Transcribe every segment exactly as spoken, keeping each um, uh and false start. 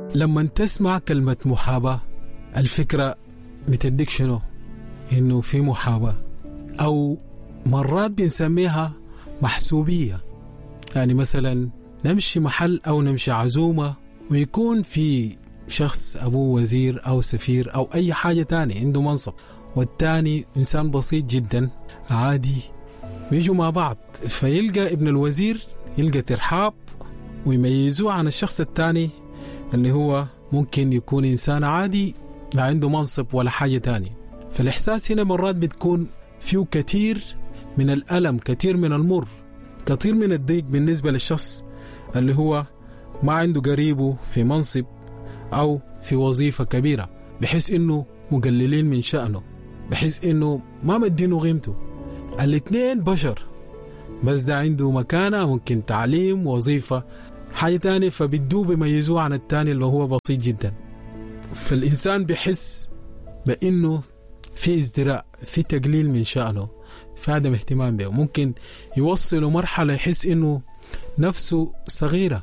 لما تسمع كلمة محاباة الفكرة بتديك شنو؟ إنه في محاباة، أو مرات بنسميها محسوبية. يعني مثلا نمشي محل أو نمشي عزومة ويكون في شخص أبوه وزير أو سفير أو أي حاجة تاني عنده منصب، والتاني إنسان بسيط جدا عادي، ويجوا مع بعض فيلقى ابن الوزير يلقى ترحاب ويميزوه عن الشخص التاني اللي هو ممكن يكون إنسان عادي لا عنده منصب ولا حاجة تاني. فالإحساس هنا مرات بتكون فيه كثير من الألم، كثير من المر، كثير من الضيق بالنسبة للشخص اللي هو ما عنده قريبه في منصب أو في وظيفة كبيرة، بحيث إنه مقللين من شأنه، بحيث إنه ما مدينه قيمته. الاثنين بشر، بس ده عنده مكانة، ممكن تعليم، وظيفة، حاجة تانية، فبدوه بيميزوه عن التاني اللي هو بسيط جدا. فالإنسان بيحس بأنه في ازدراء، في تقليل من شأنه، في عدم اهتمام به. ممكن يوصله مرحلة يحس إنه نفسه صغيرة،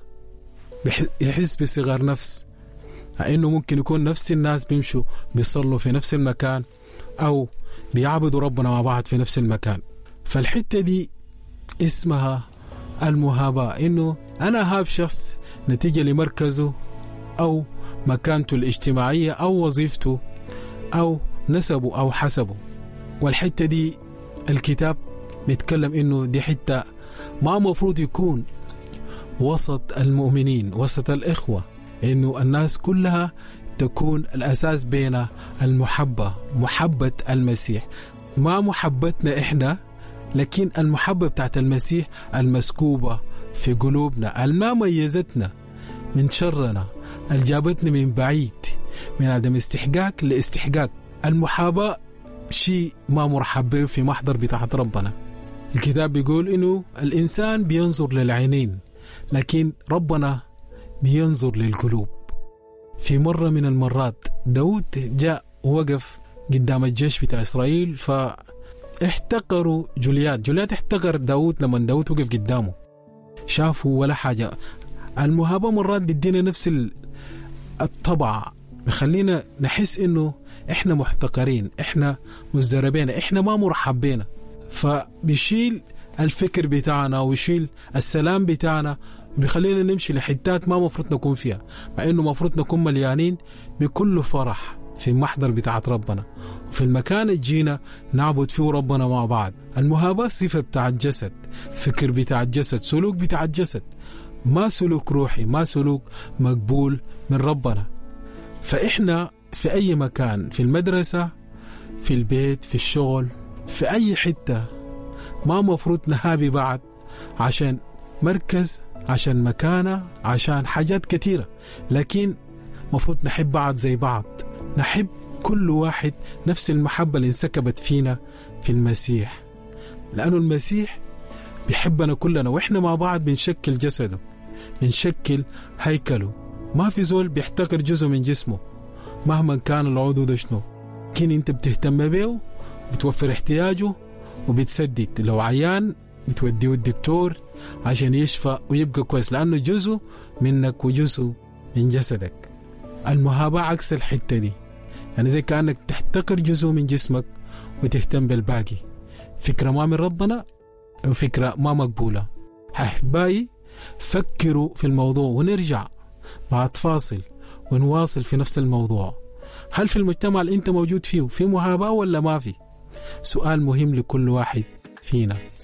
يحس بصغار نفس، إنه ممكن يكون نفس الناس بيمشوا بيصلوا في نفس المكان أو بيعبدوا ربنا مع بعض في نفس المكان. فالحتة دي اسمها المهابة، إنه أنا هاب شخص نتيجة لمركزه أو مكانته الاجتماعية أو وظيفته أو نسبه أو حسبه. والحتة دي الكتاب بيتكلم إنه دي حتة ما مفروض يكون وسط المؤمنين، وسط الإخوة، إنه الناس كلها تكون الأساس بين المحبة، محبة المسيح، ما محبتنا إحنا، لكن المحبة بتاعت المسيح المسكوبة في قلوبنا، الما ميزتنا من شرنا، الجابتنا من بعيد، من عدم استحقاق لاستحقاق. المحاباة شيء ما مرحب به في محضر بتاعت ربنا. الكتاب بيقول إنه الإنسان بينظر للعينين، لكن ربنا بينظر للقلوب. في مرة من المرات داود جاء ووقف قدام الجيش بتاع إسرائيل، فاحتقروا جوليات. جوليات احتقر داود لما داود وقف قدامه، شافوا ولا حاجة. المهابة مرات بدينا نفس الطبع، بخلينا نحس إنه إحنا محتقرين، إحنا مزدربين، إحنا ما مرحب بينا، فبيشيل الفكر بتاعنا ويشيل السلام بتاعنا، بيخلينا نمشي لحتات ما مفروض نكون فيها، مع إنه مفروض نكون مليانين بكل فرح في محضر بتاعت ربنا، وفي المكان اللي جينا نعبد فيه ربنا مع بعض. المهابة صفة بتاع الجسد، فكر بتاع الجسد، سلوك بتاع الجسد، ما سلوك روحي، ما سلوك مقبول من ربنا. فإحنا في أي مكان، في المدرسة، في البيت، في الشغل، في أي حتة، ما مفروض نهابي بعض عشان مركز، عشان مكانة، عشان حاجات كتيرة، لكن مفروض نحب بعض زي بعض، نحب كل واحد نفس المحبة اللي انسكبت فينا في المسيح، لأنه المسيح بيحبنا كلنا، وإحنا مع بعض بنشكل جسده، بنشكل هيكله. ما في زول بيحتقر جزء من جسمه مهما كان العضو ده شنو، لكن انت بتهتم به، بتوفر احتياجه، وبتسدد لو عيان بتوديه الدكتور عشان يشفى ويبقى كويس، لأنه جزء منك وجزء من جسدك. المهابة عكس الحتة دي، يعني زي كأنك تحتقر جزء من جسمك وتهتم بالباقي. فكرة ما من ربنا وفكرة ما مقبولة. أحبائي، فكروا في الموضوع ونرجع بعد فاصل ونواصل في نفس الموضوع. هل في المجتمع اللي انت موجود فيه في مهابة ولا ما في؟ سؤال مهم لكل واحد فينا.